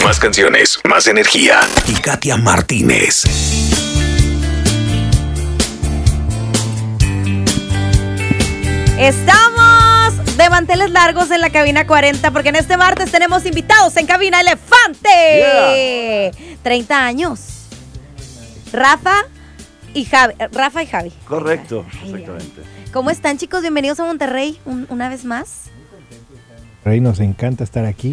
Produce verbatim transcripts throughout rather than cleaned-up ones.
Más canciones, más energía. Y Katia Martínez. Estamos de manteles largos en la cabina cuarenta porque en este martes tenemos invitados en cabina Elefante. Yeah. treinta años. Rafa y Javi. Rafa y Javi. Correcto, Ay, exactamente. ¿Cómo están, chicos? Bienvenidos a Monterrey un, una vez más. Rey, nos encanta estar aquí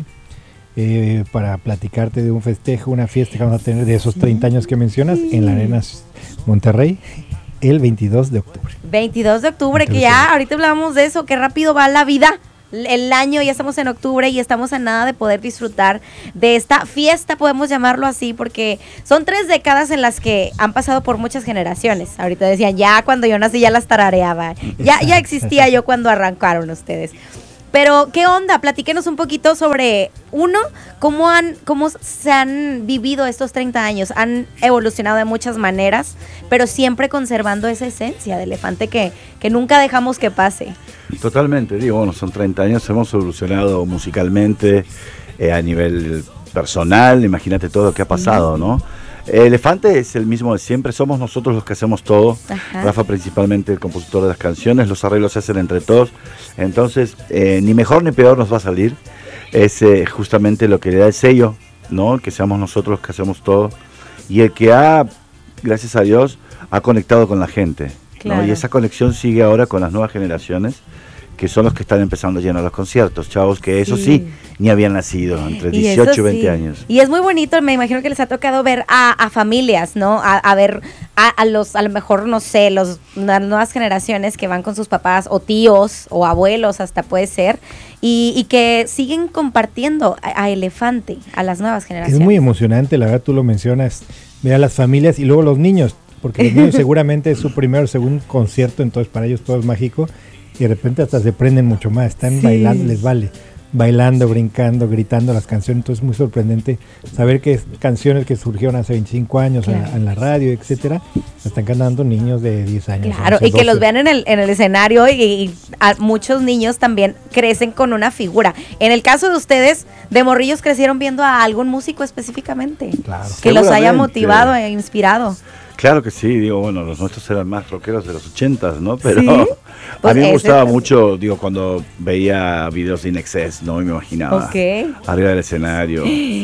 eh, para platicarte de un festejo, una fiesta que vamos a tener de esos treinta años que mencionas en la Arena Monterrey el veintidós de octubre. veintidós de octubre, veintidós que ya ahorita hablamos de eso, qué rápido va la vida. El año, ya estamos en octubre y estamos a nada de poder disfrutar de esta fiesta, podemos llamarlo así, porque son tres décadas en las que han pasado por muchas generaciones. Ahorita decían, ya cuando yo nací ya las tarareaba, ya, ya existía yo cuando arrancaron ustedes. Pero, ¿qué onda? Platíquenos un poquito sobre, uno, cómo han, cómo se han vivido estos treinta años. Han evolucionado de muchas maneras, pero siempre conservando esa esencia de Elefante que, que nunca dejamos que pase. Totalmente, digo, bueno, son treinta años, hemos evolucionado musicalmente, eh, a nivel personal, imagínate todo lo que ha pasado, ¿no? Elefante es el mismo de siempre, somos nosotros los que hacemos todo. Ajá. Rafa principalmente el compositor de las canciones, los arreglos se hacen entre todos, entonces eh, ni mejor ni peor nos va a salir, es eh, justamente lo que le da el sello, ¿no? Que seamos nosotros los que hacemos todo y el que ha, gracias a Dios, ha conectado con la gente, claro. ¿No? Y esa conexión sigue ahora con las nuevas generaciones, que son los que están empezando a llenar los conciertos, chavos, que eso sí, sí ni habían nacido, entre dieciocho y veinte sí. años. Y es muy bonito, me imagino que les ha tocado ver a, a familias, ¿no? A, a ver a, a los, a lo mejor, no sé, los, las nuevas generaciones que van con sus papás, o tíos, o abuelos, hasta puede ser, y, y que siguen compartiendo a, a Elefante, a las nuevas generaciones. Es muy emocionante, la verdad, tú lo mencionas, ver a las familias y luego los niños, porque los niños seguramente es su primer o segundo concierto, entonces para ellos todo es mágico. Y de repente hasta se prenden mucho más, están sí. bailando, les vale, bailando, brincando, gritando las canciones, entonces es muy sorprendente saber que es canciones que surgieron hace veinticinco años, claro. en, en la radio, etcétera, están cantando niños de diez años. Claro, once, y que doce. Los vean en el, en el escenario y, y a muchos niños también crecen con una figura. En el caso de ustedes, de morrillos crecieron viendo a algún músico específicamente, claro. que los haya motivado e inspirado. Claro que sí, digo, bueno, los nuestros eran más rockeros de los ochentas, ¿no? Pero ¿sí? Pues a mí me gustaba es... mucho, digo, cuando veía videos de In Excess, ¿no? Y me imaginaba okay. arriba del escenario,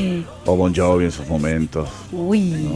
o Bon Jovi en sus momentos. Uy. ¿No?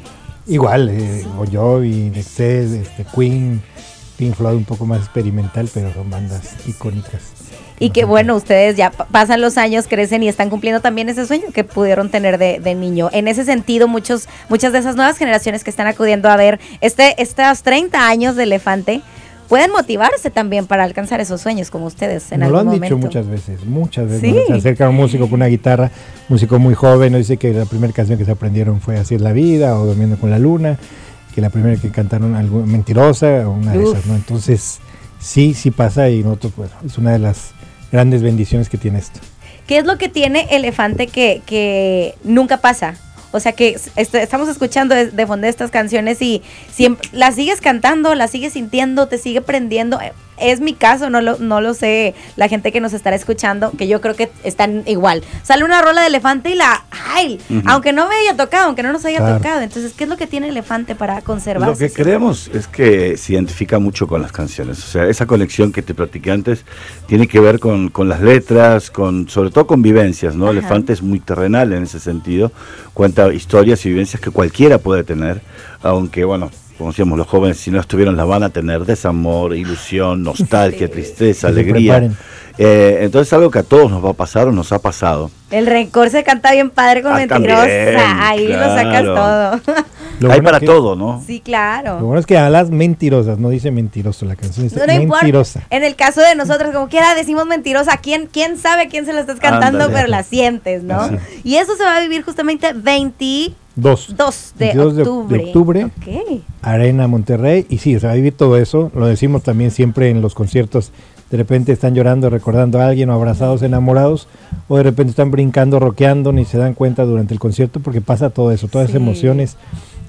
Igual, eh, Bon Jovi, In Excess, este, Queen, Pink Floyd un poco más experimental, pero son bandas icónicas. Y que bueno, ustedes ya pasan los años, crecen y están cumpliendo también ese sueño que pudieron tener de, de niño. En ese sentido, muchos, muchas de esas nuevas generaciones que están acudiendo a ver este, estos treinta años de Elefante, pueden motivarse también para alcanzar esos sueños como ustedes en Nos algún lo han momento. dicho muchas veces, muchas veces. ¿Sí? ¿No? Se acerca un músico con una guitarra, músico muy joven, nos dice que la primera canción que se aprendieron fue Así es la vida o Durmiendo con la luna, que la primera que cantaron algo Mentirosa o una Uf. de esas, ¿no? Entonces, sí, sí pasa y nosotros, pues, es una de las grandes bendiciones que tiene esto. ¿Qué es lo que tiene Elefante que, que nunca pasa? O sea que est- estamos escuchando de, de fondo estas canciones y siempre las sigues cantando, las sigues sintiendo, te sigue prendiendo. Es mi caso, no lo, no lo sé la gente que nos estará escuchando, que yo creo que están igual. Sale una rola de Elefante y la, ay, uh-huh. aunque no me haya tocado, aunque no nos haya claro. tocado. Entonces, ¿qué es lo que tiene Elefante para conservarse? Lo que creemos es que se identifica mucho con las canciones. O sea, esa conexión que te platiqué antes tiene que ver con, con las letras, con sobre todo con vivencias, ¿no? Ajá. Elefante es muy terrenal en ese sentido. Cuenta historias y vivencias que cualquiera puede tener, aunque, bueno, como decíamos, los jóvenes, si no estuvieron, las van a tener: desamor, ilusión, nostalgia, sí. tristeza, que alegría. Eh, entonces, algo que a todos nos va a pasar o nos ha pasado. El rencor se canta bien padre con ah, Mentirosa. También, ahí claro. lo sacas todo. Lo Hay bueno para que, todo, ¿no? Sí, claro. Lo bueno es que a las mentirosas, no dice mentiroso la canción, dice no, no mentirosa. Importa. En el caso de nosotros, como quiera decimos mentirosa, ¿quién, quién sabe quién se la estás cantando? Ándale. Pero la sientes, ¿no? Sí. Y eso se va a vivir justamente veintidós de octubre. De octubre, okay. Arena Monterrey, y sí, se va a vivir todo eso, lo decimos también siempre en los conciertos. De repente están llorando, recordando a alguien, o abrazados, enamorados, o de repente están brincando, rockeando, ni se dan cuenta durante el concierto, porque pasa todo eso, todas sí. esas emociones,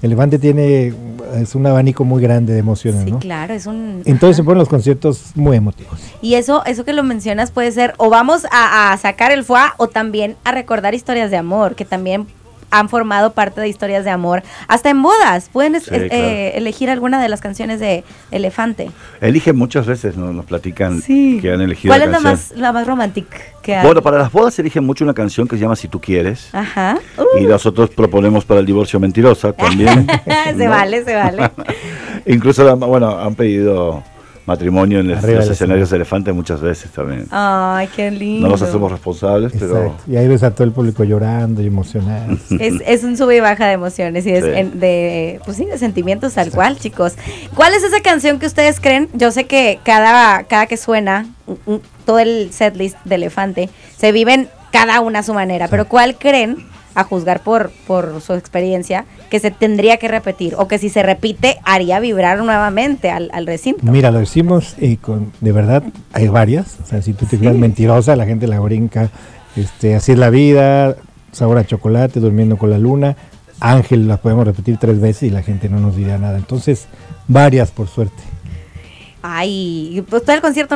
Elefante tiene, es un abanico muy grande de emociones, Sí, ¿no? claro, es un... Entonces ajá. se ponen los conciertos muy emotivos. Y eso, eso que lo mencionas puede ser, o vamos a, a sacar el foie, o también a recordar historias de amor, que también han formado parte de historias de amor. Hasta en bodas, pueden es- Sí, eh, claro. elegir alguna de las canciones de Elefante. Eligen muchas veces, ¿no? Nos platican Sí. que han elegido ¿Cuál la es la canción. más, la más romántica que hay? Bueno, para las bodas eligen mucho una canción que se llama Si tú quieres. Ajá. Uh. Y nosotros proponemos para el divorcio Mentirosa también. se ¿no? vale, se vale. Incluso, la- bueno, han pedido matrimonio en los, Arriba los del escenarios de Elefante muchas veces también. Ay, qué lindo. No nos hacemos responsables, pero Exacto. Y ahí ves a todo el público llorando y emocionado. Es, es un sube y baja de emociones y de, Sí. en- de, pues sí, de sentimientos tal cual, chicos. ¿Cuál es esa canción que ustedes creen? Yo sé que cada, cada que suena, mm, mm, todo el setlist de Elefante, se viven cada una a su manera, pero ¿cuál creen, a juzgar por, por su experiencia, que se tendría que repetir? O que si se repite, haría vibrar nuevamente al, al recinto. Mira, lo decimos y con, de verdad hay varias. O sea, si tú te quedas mentirosa, la gente la brinca. Este, Así es la vida, Sabor a chocolate, Durmiendo con la luna. Ángel la podemos repetir tres veces y la gente no nos dirá nada. Entonces, varias por suerte. Ay, pues todo el concierto